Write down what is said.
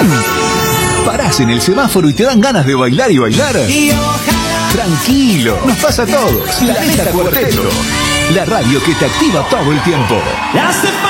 ¿Parás en el semáforo y te dan ganas de bailar y bailar? Tranquilo, nos pasa a todos. Planeta Cuarteto, la radio que te activa todo el tiempo.